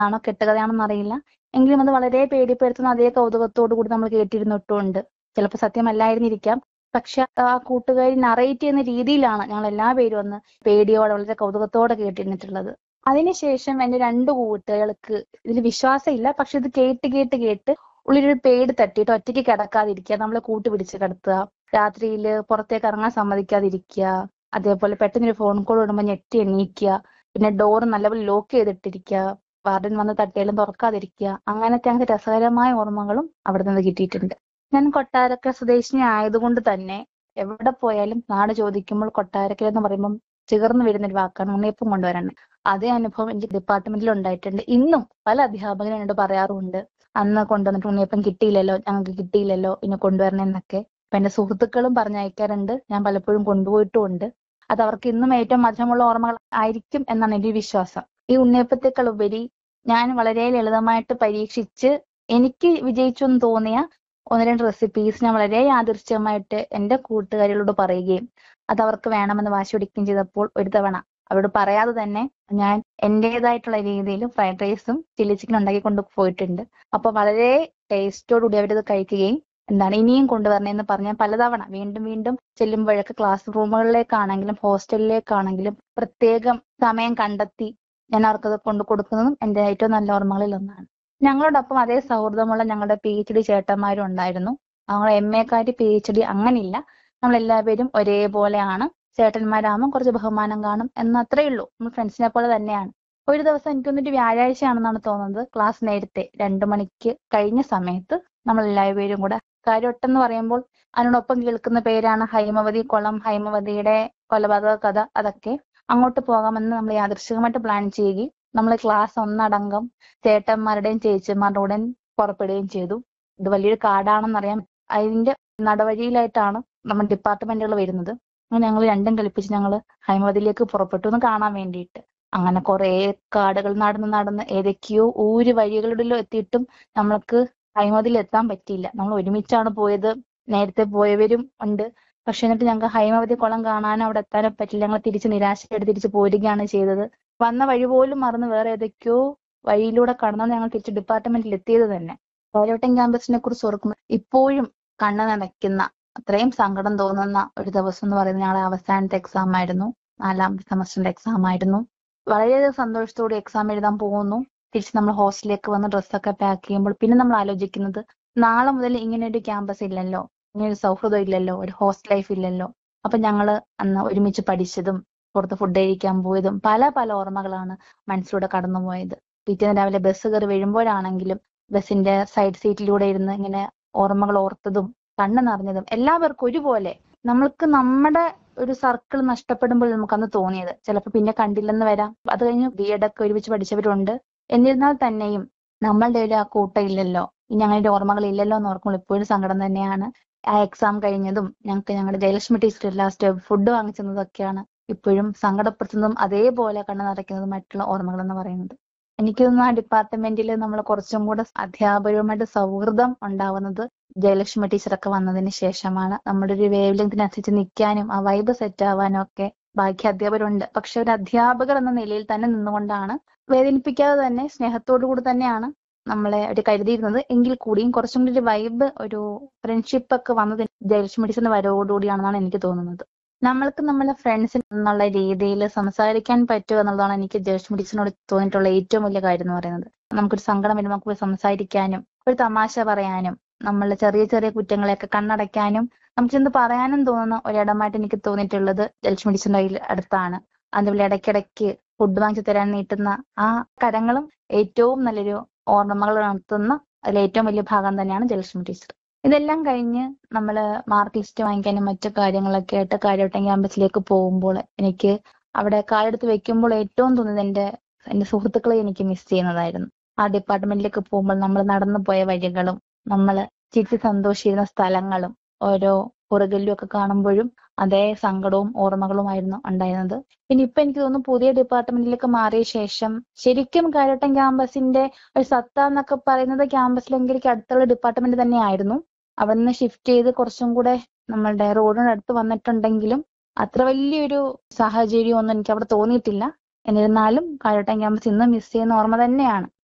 ആണോ കെട്ടുകഥയാണെന്ന് അറിയില്ല. എങ്കിലും അത് വളരെ പേടിപ്പെടുത്തുന്ന അതേ കൗതുകത്തോടു കൂടി നമ്മൾ കേട്ടിരുന്നിട്ടുമുണ്ട്. ചിലപ്പോൾ സത്യമല്ലായിരുന്നിരിക്കാം. പക്ഷെ ആ കൂട്ടുകാരി നറേറ്റ് ചെയ്യുന്ന രീതിയിലാണ് ഞങ്ങൾ എല്ലാ പേരും അന്ന് പേടിയോടെ വളരെ കൗതുകത്തോടെ കേട്ടിരുന്നിട്ടുള്ളത്. അതിനുശേഷം എന്റെ 2 കൂട്ടുകാർക്ക് ഇതിൽ വിശ്വാസമില്ല. പക്ഷെ ഇത് കേട്ട് കേട്ട് കേട്ട് ഉള്ളിലൊരു പേടി തട്ടിയിട്ട് ഒറ്റയ്ക്ക് കിടക്കാതിരിക്കുക, നമ്മളെ കൂട്ടുപിടിച്ച് കിടത്തുക, രാത്രിയിൽ പുറത്തേക്ക് ഇറങ്ങാൻ സമ്മതിക്കാതിരിക്കുക, അതേപോലെ പെട്ടെന്നൊരു ഫോൺ കോൾ വിടുമ്പോൾ ഞെട്ടി എണീക്കുക, പിന്നെ ഡോർ നല്ലപോലെ ലോക്ക് ചെയ്തിട്ടിരിക്കുക, വാർഡൻ വന്ന് തട്ടിയാലും തുറക്കാതിരിക്കുക. അങ്ങനത്തെ രസകരമായ ഓർമ്മകളും അവിടെ നിന്ന് കിട്ടിയിട്ടുണ്ട്. ഞാൻ കൊട്ടാരക്കര സ്വദേശിനി ആയതുകൊണ്ട് തന്നെ എവിടെ പോയാലും നാട് ചോദിക്കുമ്പോൾ കൊട്ടാരക്കര എന്ന് പറയുമ്പോൾ ചേർന്ന് വരുന്ന ഒരു വാക്കാണ് ഉണ്ണിയപ്പം കൊണ്ടുവരണം. അതേ അനുഭവം എനിക്ക് ഡിപ്പാർട്ട്മെന്റിൽ ഉണ്ടായിട്ടുണ്ട്. ഇന്നും പല അധ്യാപകരും എന്നോട് പറയാറുണ്ട്, അന്ന് കൊണ്ടുവന്നിട്ട് ഉണ്ണിയപ്പം കിട്ടിയില്ലല്ലോ, ഞങ്ങൾക്ക് കിട്ടിയില്ലല്ലോ, ഇനി കൊണ്ടുവരണമെന്നൊക്കെ. അപ്പൊ എന്റെ സുഹൃത്തുക്കളും പറഞ്ഞയക്കാറുണ്ട്, ഞാൻ പലപ്പോഴും കൊണ്ടുപോയിട്ടുമുണ്ട്. അത് അവർക്ക് ഇന്നും ഏറ്റവും മധുരമുള്ള ഓർമ്മകൾ ആയിരിക്കും എന്നാണ് എന്റെ വിശ്വാസം. ഈ ഉണ്ണിയപ്പത്തെക്കാൾ ഉപരി ഞാൻ വളരെ ലളിതമായിട്ട് പരീക്ഷിച്ച് എനിക്ക് വിജയിച്ചു എന്ന് തോന്നിയ 1-2 റെസിപ്പീസ് ഞാൻ വളരെ യാദൃശ്ചികമായിട്ട് എന്റെ കൂട്ടുകാരികളോട് പറയുകയും അത് അവർക്ക് വേണമെന്ന് വാശി പിടിക്കുകയും ചെയ്തപ്പോൾ ഒരു തവണ അവരോട് പറയാതെ തന്നെ ഞാൻ എന്റേതായിട്ടുള്ള രീതിയിൽ ഫ്രൈഡ് റൈസും ചില്ലി ചിക്കൻ ഉണ്ടാക്കി കൊണ്ട് പോയിട്ടുണ്ട്. അപ്പൊ വളരെ ടേസ്റ്റോടുകൂടി അവരത് കഴിക്കുകയും ഇനിയും കൊണ്ടുവരണമെന്ന് പറഞ്ഞാൽ പലതവണ വീണ്ടും വീണ്ടും ചെല്ലുമ്പോഴൊക്കെ ക്ലാസ് റൂമുകളിലേക്കാണെങ്കിലും ഹോസ്റ്റലിലേക്കാണെങ്കിലും പ്രത്യേകം സമയം കണ്ടെത്തി ഞാൻ അവർക്കത് കൊണ്ടു കൊടുക്കുന്നതും എന്റെ ഏറ്റവും നല്ല ഓർമ്മകളിൽ ഒന്നാണ്. ഞങ്ങളോടൊപ്പം അതേ സൗഹൃദമുള്ള ഞങ്ങളുടെ PhD ചേട്ടന്മാരും ഉണ്ടായിരുന്നു. ഞങ്ങൾ MA-കാരി PhD അങ്ങനില്ല. നമ്മൾ എല്ലാവരും ഒരേപോലെയാണ്. ചേട്ടന്മാരാകുമ്പോൾ കുറച്ച് ബഹുമാനം കാണും എന്നത്രേ ഉള്ളൂ. നമ്മൾ ഫ്രണ്ട്സിനെ പോലെ തന്നെയാണ്. ഒരു ദിവസം എനിക്ക് തോന്നിയിട്ട് വ്യാഴാഴ്ചയാണെന്നാണ് തോന്നുന്നത്, ക്ലാസ് നേരത്തെ 2 മണിക്ക് കഴിഞ്ഞ സമയത്ത് നമ്മൾ എല്ലാവരും കൂടെ, കാര്യവട്ടം എന്ന് പറയുമ്പോൾ അതിനോടൊപ്പം കേൾക്കുന്ന പേരാണ് ഹൈമവതി കുളം, ഹൈമവതിയുടെ കൊലപാതക കഥ, അതൊക്കെ. അങ്ങോട്ട് പോകാമെന്ന് നമ്മൾ യാദൃശ്ചികമായിട്ട് പ്ലാൻ ചെയ്യുകയും നമ്മൾ ക്ലാസ് ഒന്നടങ്കം ചേട്ടന്മാരുടെയും ചേച്ചിമാരുടെയും പുറപ്പെടുകയും ചെയ്തു. ഇത് വലിയൊരു കാടാണെന്നറിയാം. അതിന്റെ നടവഴിയിലായിട്ടാണ് നമ്മുടെ ഡിപ്പാർട്ട്മെന്റുകൾ വരുന്നത്. അങ്ങനെ ഞങ്ങൾ രണ്ടും കൽപ്പിച്ച് ഞങ്ങൾ ഹൈമവതിയിലേക്ക് പുറപ്പെട്ടു എന്ന് കാണാൻ വേണ്ടിയിട്ട്. അങ്ങനെ കുറെ കാടുകൾ നടന്ന് നടന്ന് ഏതൊക്കെയോ ഊര് വഴികളിലോ എത്തിയിട്ടും നമ്മൾക്ക് ഹൈമവതിയിൽ എത്താൻ പറ്റിയില്ല. നമ്മൾ ഒരുമിച്ചാണ് പോയത്, നേരത്തെ പോയവരും ഉണ്ട്. പക്ഷെ എന്നിട്ട് ഞങ്ങൾക്ക് ഹൈമവതി കുളം കാണാനോ അവിടെ എത്താനോ പറ്റില്ല. ഞങ്ങൾ തിരിച്ച് നിരാശയോടെ തിരിച്ച് പോരുകയാണ് ചെയ്തത്. വന്ന വഴി പോലും മറന്ന് വേറെ ഏതൊക്കെയോ വഴിയിലൂടെ കടന്നാണ് ഞങ്ങൾ തിരിച്ച് ഡിപ്പാർട്ട്മെന്റിൽ എത്തിയത് തന്നെ. കോലവട്ടം ക്യാമ്പസിനെ കുറിച്ച് ഓർക്കുമ്പോൾ ഇപ്പോഴും കണ്ണ് നനയ്ക്കുന്ന, അത്രയും സങ്കടം തോന്നുന്ന ഒരു ദിവസം എന്ന് പറയുന്നത് ഞങ്ങളുടെ അവസാനത്തെ എക്സാം ആയിരുന്നു. 4ാമത്തെ സെമസ്റ്ററിന്റെ എക്സാം ആയിരുന്നു. വളരെയധികം സന്തോഷത്തോടെ എക്സാം എഴുതാൻ പോകുന്നു. തിരിച്ച് നമ്മൾ ഹോസ്റ്റലിലേക്ക് വന്ന് ഡ്രസ്സൊക്കെ പാക്ക് ചെയ്യുമ്പോൾ പിന്നെ നമ്മൾ ആലോചിക്കുന്നത്, നാളെ മുതൽ ഇങ്ങനെ ഒരു ക്യാമ്പസ് ഇല്ലല്ലോ, ഇങ്ങനെ ഒരു സൗഹൃദം ഇല്ലല്ലോ, ഒരു ഹോസ്റ്റൽ ലൈഫ് ഇല്ലല്ലോ. അപ്പൊ ഞങ്ങള് അന്ന് ഒരുമിച്ച് പഠിച്ചതും പുറത്ത് ഫുഡ് കഴിക്കാൻ പോയതും പല പല ഓർമ്മകളാണ് മനസ്സിലൂടെ കടന്നുപോയത്. പിറ്റേന്ന് രാവിലെ ബസ് കയറി വരുമ്പോഴാണെങ്കിലും ബസിന്റെ സൈഡ് സീറ്റിലൂടെ ഇരുന്ന് ഇങ്ങനെ ഓർമ്മകൾ ഓർത്തതും കണ്ണ് നിറഞ്ഞതും എല്ലാവർക്കും ഒരുപോലെ. നമ്മൾക്ക് നമ്മുടെ ഒരു സർക്കിൾ നഷ്ടപ്പെടുമ്പോൾ നമുക്ക് അന്ന് തോന്നിയത് ചിലപ്പോൾ പിന്നെ കണ്ടില്ലെന്ന് വരാം. അത് കഴിഞ്ഞ് B.Ed ഒക്കെ ഒരുമിച്ച് പഠിച്ചവരുണ്ട്. എന്നിരുന്നാൽ തന്നെയും നമ്മളുടെ ഒരു ആ കൂട്ടം ഇല്ലല്ലോ, ഇനി അങ്ങനെ ഒരു ഓർമ്മകൾ ഇല്ലല്ലോ എന്ന് ഓർക്കുമ്പോൾ ഇപ്പോഴും സങ്കടം തന്നെയാണ്. ആ എക്സാം കഴിഞ്ഞതും ഞങ്ങൾക്ക് ഞങ്ങളുടെ ജയലക്ഷ്മി ടീച്ചർ ലാസ്റ്റ് ഫുഡ് വാങ്ങിച്ചതൊക്കെയാണ് ഇപ്പോഴും സങ്കടപ്പെടുത്തുന്നതും അതേപോലെ കണ്ണു നിറയ്ക്കുന്നതുമായിട്ടുള്ള ഓർമ്മകൾ എന്ന് പറയുന്നത്. എനിക്ക് തോന്നുന്നു ആ ഡിപ്പാർട്ട്മെന്റിൽ നമ്മൾ കുറച്ചും കൂടെ അധ്യാപകരുമായിട്ട് സൗഹൃദം ഉണ്ടാവുന്നത് ജയലക്ഷ്മി ടീച്ചറൊക്കെ വന്നതിന് ശേഷമാണ്. നമ്മുടെ ഒരു വേവ് ലെങ്തിനനുസരിച്ച് നിൽക്കാനും ആ വൈബ് സെറ്റ് ആവാനും ഒക്കെ ബാക്കി അധ്യാപകരുണ്ട്. പക്ഷെ ഒരു അധ്യാപകർ എന്ന നിലയിൽ തന്നെ നിന്നുകൊണ്ടാണ്, വേദനിപ്പിക്കാതെ തന്നെ സ്നേഹത്തോടു കൂടി തന്നെയാണ് നമ്മളെ ഒരു കരുതിയിരുന്നത്. എങ്കിൽ കൂടിയും കുറച്ചും കൂടി ഒരു വൈബ്, ഒരു ഫ്രണ്ട്ഷിപ്പ് ഒക്കെ വന്നത് ജയലക്ഷ്മി ടീച്ചറിന്റെ വരവോടുകൂടിയാണെന്നാണ് എനിക്ക് തോന്നുന്നത്. നമ്മൾക്ക് നമ്മളെ ഫ്രണ്ട്സിന് എന്നുള്ള രീതിയിൽ സംസാരിക്കാൻ പറ്റുക എന്നുള്ളതാണ് എനിക്ക് ജയലക്ഷ്മി ടീച്ചറിനോട് തോന്നിയിട്ടുള്ള ഏറ്റവും വലിയ കാര്യം എന്ന് പറയുന്നത്. നമുക്കൊരു സങ്കടം വരുമ്പോൾ നമുക്ക് പോയി സംസാരിക്കാനും ഒരു തമാശ പറയാനും നമ്മളെ ചെറിയ ചെറിയ കുറ്റങ്ങളെയൊക്കെ കണ്ണടയ്ക്കാനും നമുക്ക് എന്ത് പറയാനും തോന്നുന്ന ഒരിടമായിട്ട് എനിക്ക് തോന്നിയിട്ടുള്ളത് ജയലക്ഷ്മി ടീച്ചറിന്റെ അടുത്താണ്. അതുപോലെ ഇടയ്ക്കിടയ്ക്ക് ഫുഡ് വാങ്ങിച്ചു തരാൻ നീട്ടുന്ന ആ കരങ്ങളും ഏറ്റവും നല്ലൊരു ഓർമ്മകൾ നടത്തുന്ന അതിൽ ഏറ്റവും വലിയ ഭാഗം തന്നെയാണ് ജയലക്ഷ്മി ടീച്ചർ. ഇതെല്ലാം കഴിഞ്ഞ് നമ്മള് മാർക്ക് ലിസ്റ്റ് വാങ്ങിക്കാനും മറ്റു കാര്യങ്ങളൊക്കെ ആയിട്ട് കാര്യവട്ടം ക്യാമ്പസിലേക്ക് പോകുമ്പോൾ എനിക്ക് അവിടെ കാലെടുത്ത് വെക്കുമ്പോൾ ഏറ്റവും തോന്നുന്നത് എന്റെ സുഹൃത്തുക്കളെ എനിക്ക് മിസ് ചെയ്യുന്നതായിരുന്നു. ആ ഡിപ്പാർട്ട്മെന്റിലേക്ക് പോകുമ്പോൾ നമ്മൾ നടന്നു പോയ വഴികളും നമ്മൾ ചിരിച്ച് സന്തോഷിച്ചിരുന്ന സ്ഥലങ്ങളും ഓരോ പുറകിലും ഒക്കെ കാണുമ്പോഴും അതേ സങ്കടവും ഓർമ്മകളുമായിരുന്നു ഉണ്ടായിരുന്നത്. പിന്നെ ഇപ്പൊ എനിക്ക് തോന്നുന്നു പുതിയ ഡിപ്പാർട്ട്മെന്റിലേക്ക് മാറിയ ശേഷം ശരിക്കും കാര്യവട്ടം ക്യാമ്പസിന്റെ ഒരു സത്ത എന്നൊക്കെ പറയുന്നത് ക്യാമ്പസിലെങ്കിൽ അടുത്തുള്ള ഡിപ്പാർട്ട്മെന്റ് തന്നെയായിരുന്നു. അവിടെ നിന്ന് ഷിഫ്റ്റ് ചെയ്ത് കുറച്ചും കൂടെ നമ്മളുടെ റോഡിനോട് അടുത്ത് വന്നിട്ടുണ്ടെങ്കിലും അത്ര വലിയൊരു സാഹചര്യം ഒന്നും എനിക്ക് അവിടെ തോന്നിയിട്ടില്ല. എന്നിരുന്നാലും കാര്യവട്ടം ക്യാമ്പസ് ഇന്നും മിസ് ചെയ്യുന്ന ഓർമ്മ തന്നെയാണ്.